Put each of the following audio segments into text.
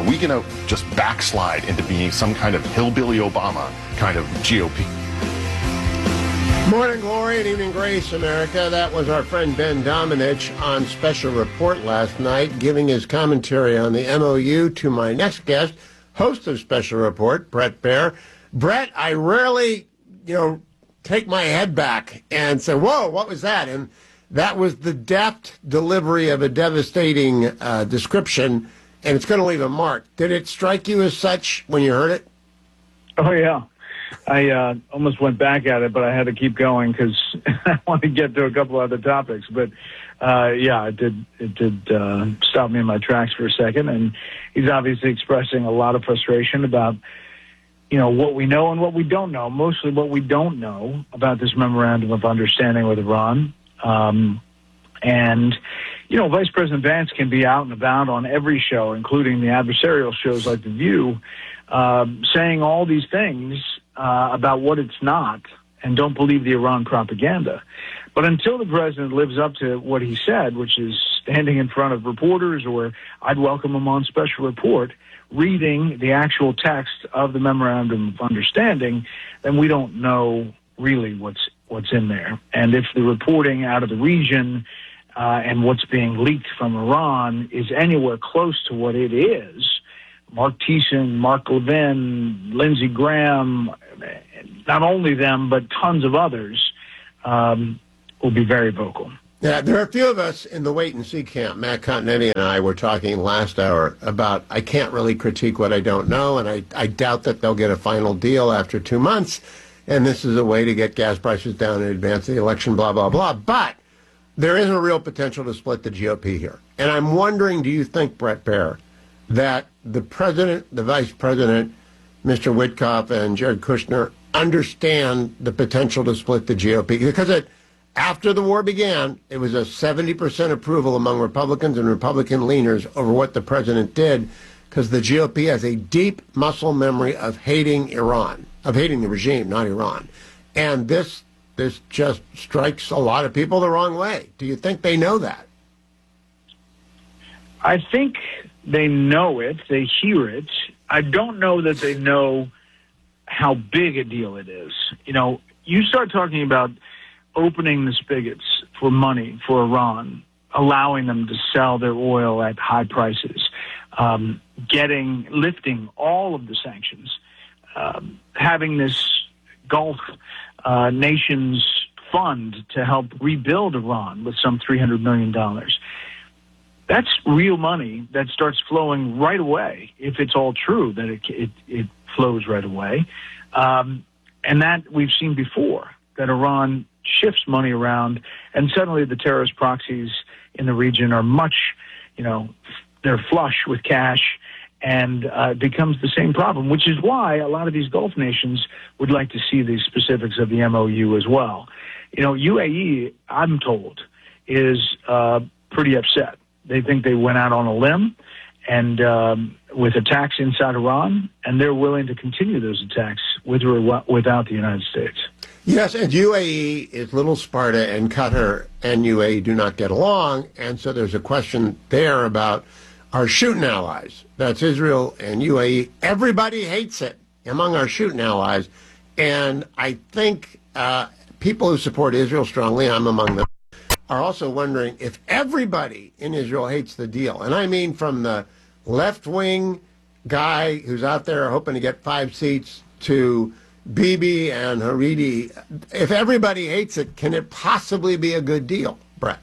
we going to just backslide into being some kind of hillbilly Obama kind of GOP? Morning glory and evening grace, America. That was our friend Ben Domenech on Special Report last night, giving his commentary on the MOU to my next guest, host of Special Report, Bret Baier. Bret, I rarely, take my head back and say, whoa, what was that? And that was the deft delivery of a devastating description, and it's going to leave a mark. Did it strike you as such when you heard it? Oh, yeah. I almost went back at it, but I had to keep going because I want to get to a couple other topics. But, it did stop me in my tracks for a second. And he's obviously expressing a lot of frustration about, what we know and what we don't know, mostly what we don't know about this memorandum of understanding with Iran. Vice President Vance can be out and about on every show, including the adversarial shows like The View, saying all these things about what it's not, and don't believe the Iran propaganda. But until the president lives up to what he said, which is standing in front of reporters, or I'd welcome him on Special Report, reading the actual text of the Memorandum of Understanding, then we don't know really what's in there. And if the reporting out of the region and what's being leaked from Iran is anywhere close to what it is, Mark Thiessen, Mark Levin, Lindsey Graham, not only them, but tons of others will be very vocal. Yeah, there are a few of us in the wait-and-see camp. Matt Continetti and I were talking last hour about I can't really critique what I don't know, and I doubt that they'll get a final deal after 2 months, and this is a way to get gas prices down in advance of the election, blah, blah, blah. But there is a real potential to split the GOP here. And I'm wondering, do you think, Bret Baier, that the president, the vice president, Mr. Witkoff and Jared Kushner understand the potential to split the GOP? Because after the war began, it was a 70% approval among Republicans and Republican leaners over what the president did, because the GOP has a deep muscle memory of hating Iran, of hating the regime, not Iran. And this just strikes a lot of people the wrong way. Do you think they know that? I think they know it. They hear it. I don't know that they know how big a deal it is. You start talking about opening the spigots for money for Iran, allowing them to sell their oil at high prices, lifting all of the sanctions, having this Gulf nations fund to help rebuild Iran with some $300 million. That's real money that starts flowing right away, if it's all true that it flows right away. And that we've seen before, that Iran shifts money around, and suddenly the terrorist proxies in the region are much, they're flush with cash, and it becomes the same problem, which is why a lot of these Gulf nations would like to see the specifics of the MOU as well. UAE, I'm told, is pretty upset. They think they went out on a limb and with attacks inside Iran, and they're willing to continue those attacks with or without the United States. Yes, and UAE is little Sparta, and Qatar and UAE do not get along, and so there's a question there about our shooting allies. That's Israel and UAE. Everybody hates it among our shooting allies, and I think people who support Israel strongly, I'm among them, are also wondering if everybody in Israel hates the deal. And I mean from the left-wing guy who's out there hoping to get 5 seats to Bibi and Hariri. If everybody hates it, can it possibly be a good deal, Bret?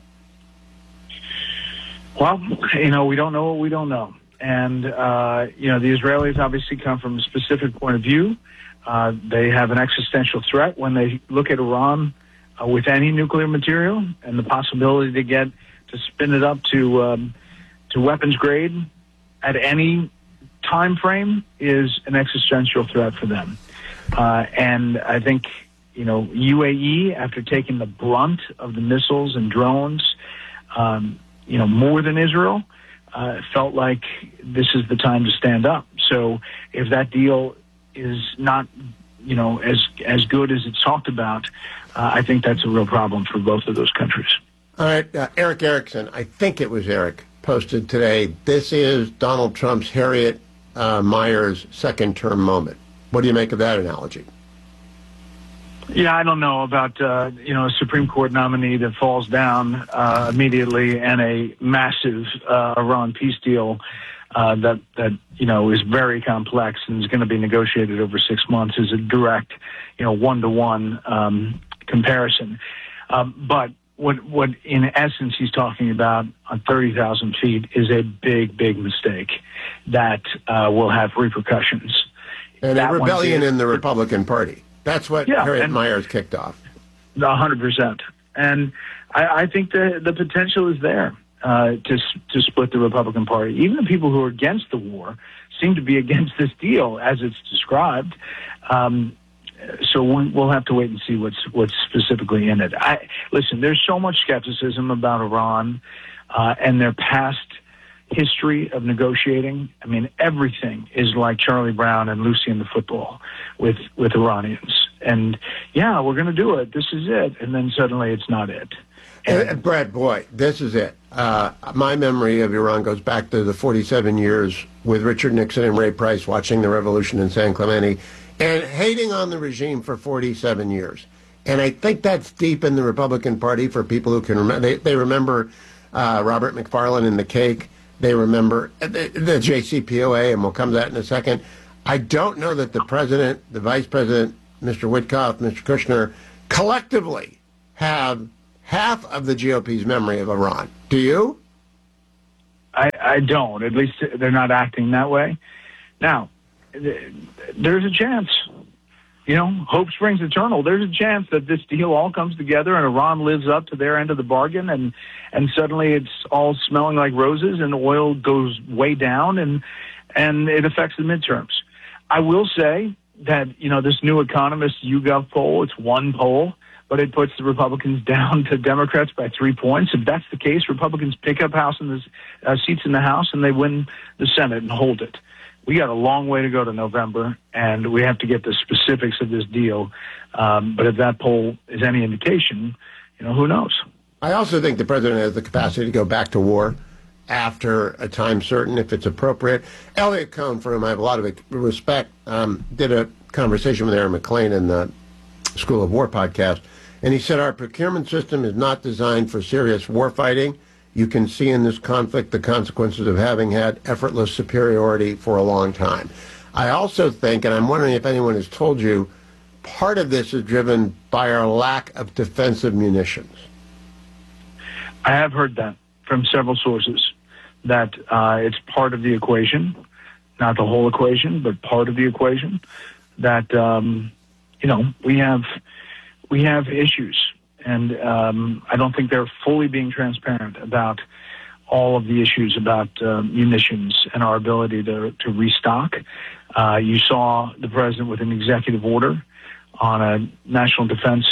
Well, we don't know what we don't know. And, the Israelis obviously come from a specific point of view. They have an existential threat when they look at Iran with any nuclear material, and the possibility to spin it up to weapons grade at any time frame is an existential threat for them. And I think, UAE, after taking the brunt of the missiles and drones, more than Israel, felt like this is the time to stand up. So if that deal is not, as good as it's talked about, I think that's a real problem for both of those countries. All right, Eric Erickson, I think it was Eric, posted today, this is Donald Trump's Harriet Myers' second-term moment. What do you make of that analogy? Yeah, I don't know about a Supreme Court nominee that falls down immediately and a massive Iran peace deal that is very complex and is going to be negotiated over 6 months is a direct one-to-one comparison. But what in essence he's talking about on 30,000 feet is a big mistake that will have repercussions. And a rebellion in the Republican Party. That's what Harriet Myers kicked off. 100%. And I think the potential is there to split the Republican Party. Even the people who are against the war seem to be against this deal as it's described. So we'll have to wait and see what's specifically in it. Listen, there's so much skepticism about Iran and their past history of negotiating. I mean, everything is like Charlie Brown and Lucy in the football with Iranians. And yeah, we're going to do it. This is it. And then suddenly it's not it. And Brett, boy, this is it. My memory of Iran goes back to the 47 years with Richard Nixon and Ray Price watching the revolution in San Clemente and hating on the regime for 47 years. And I think that's deep in the Republican Party for people who can remember. They remember Robert McFarlane and the cake. They remember the JCPOA, and we'll come to that in a second. I don't know that the president, the vice president, Mr. Witkoff, Mr. Kushner, collectively have half of the GOP's memory of Iran. Do you? I don't. At least they're not acting that way. Now, there's a chance. Hope springs eternal. There's a chance that this deal all comes together and Iran lives up to their end of the bargain, and suddenly it's all smelling like roses and oil goes way down and it affects the midterms. I will say that, this new Economist YouGov poll, it's one poll, but it puts the Republicans down to Democrats by 3 points. If that's the case, Republicans pick up seats in the House and they win the Senate and hold it. We got a long way to go to November, and we have to get the specifics of this deal. But if that poll is any indication, who knows? I also think the president has the capacity to go back to war after a time certain, if it's appropriate. Elliot Cohn, for whom I have a lot of respect, did a conversation with Aaron McClain in the School of War podcast, and he said our procurement system is not designed for serious war fighting. You can see in this conflict the consequences of having had effortless superiority for a long time. I also think, and I'm wondering if anyone has told you, part of this is driven by our lack of defensive munitions. I have heard that from several sources, that it's part of the equation, not the whole equation, but part of the equation, that, we have issues. And I don't think they're fully being transparent about all of the issues about munitions and our ability to restock. You saw the president with an executive order on a national defense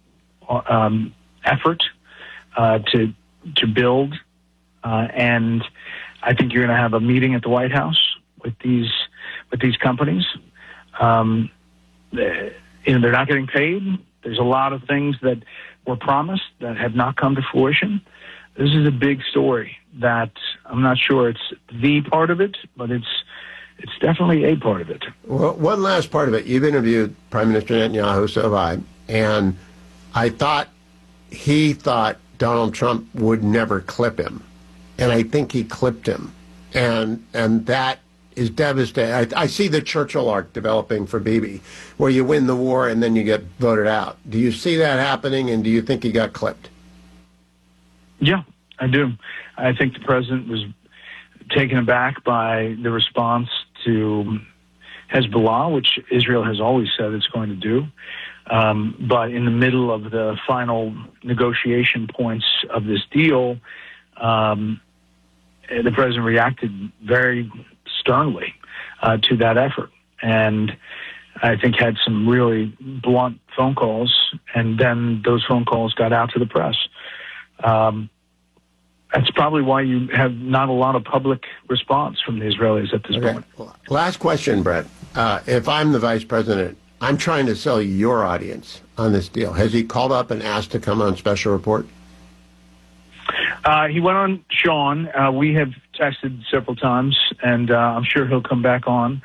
effort to build. And I think you're going to have a meeting at the White House with these companies. They're not getting paid. There's a lot of things that were promised that have not come to fruition. This is a big story that I'm not sure it's the part of it, but it's definitely a part of it. Well, one last part of it. You've interviewed Prime Minister Netanyahu, so have I, and I thought he thought Donald Trump would never clip him, and I think he clipped him, and that is devastating. I see the Churchill arc developing for Bibi, where you win the war and then you get voted out. Do you see that happening, and do you think he got clipped? Yeah, I do. I think the president was taken aback by the response to Hezbollah, which Israel has always said it's going to do. But in the middle of the final negotiation points of this deal, the president reacted very sternly to that effort, and I think had some really blunt phone calls, and then those phone calls got out to the press. That's probably why you have not a lot of public response from the Israelis at this point. Last question, Brett. If I'm the vice president, I'm trying to sell your audience on this deal. Has he called up and asked to come on special report? He went on Sean. We have texted several times, and I'm sure he'll come back on.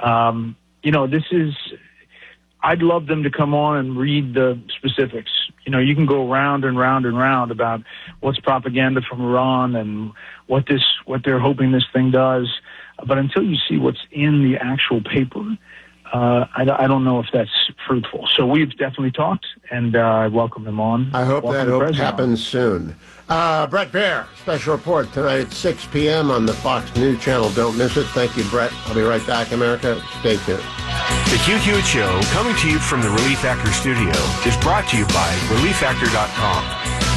I'd love them to come on and read the specifics. You can go round and round and round about what's propaganda from Iran and what they're hoping this thing does. But until you see what's in the actual paper, I don't know if that's fruitful. So we've definitely talked, and I welcome them on. I hope that happens soon. Bret Baier, special report tonight at 6 p.m. on the Fox News Channel. Don't miss it. Thank you, Bret. I'll be right back, America. Stay tuned. The Hugh Hewitt Show, coming to you from the Relief Factor studio, is brought to you by ReliefFactor.com.